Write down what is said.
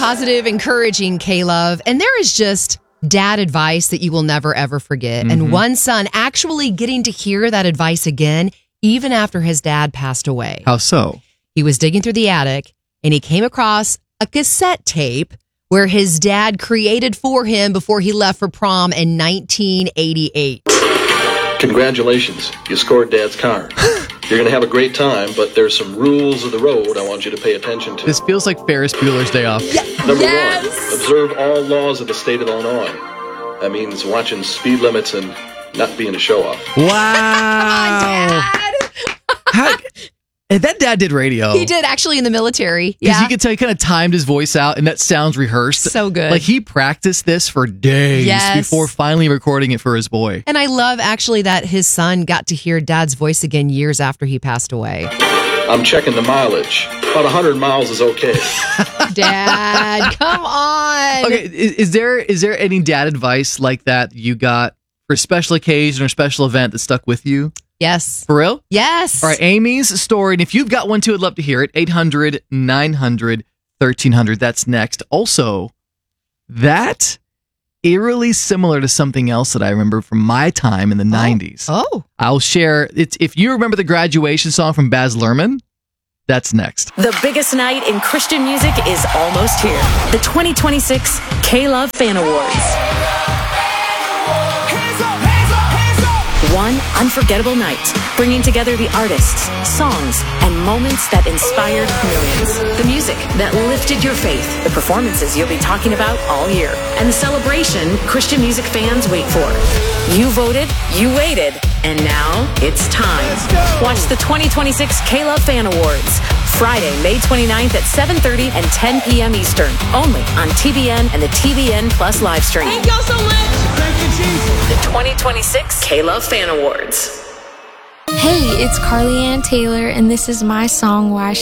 positive, encouraging K-Love. And there is just dad advice that you will never, ever forget. Mm-hmm. And one son actually getting to hear that advice again, even after his dad passed away. How so? He was digging through the attic and he came across a cassette tape where his dad created for him before he left for prom in 1988. Congratulations, you scored Dad's car. You're going to have a great time, but there's some rules of the road I want you to pay attention to. This feels like Ferris Bueller's Day Off. Number one, observe all laws of the state of Illinois. That means watching speed limits and not being a show-off. Wow. And that dad did radio. He did, actually, in the military. Because you could tell he kind of timed his voice out, and that sounds rehearsed. So good. Like he practiced this for days before finally recording it for his boy. And I love, actually, that his son got to hear dad's voice again years after he passed away. I'm checking the mileage. About 100 miles is okay. Dad, come on. Okay, is there any dad advice like that you got for a special occasion or special event that stuck with you? Yes. For real? Yes. All right, Amy's story. And if you've got one too, I'd love to hear it. 800-900-1300. That's next. Also, that eerily similar to something else that I remember from my time in the 90s. Oh. I'll share. If you remember the graduation song from Baz Luhrmann, that's next. The biggest night in Christian music is almost here. The 2026 K-Love Fan Awards. One unforgettable night, bringing together the artists, songs, and moments that inspired millions. The music that lifted your faith, the performances you'll be talking about all year, and the celebration Christian music fans wait for. You voted, you waited, and now it's time. Watch the 2026 K-Love Fan Awards, Friday, May 29th at 7:30 and 10 p.m. Eastern, only on TBN and the TBN Plus live stream. Thank y'all so much. Thank you, Jesus. The 2026 K-Love Fan Awards. Hey, it's Carly Ann Taylor, and this is my song, Why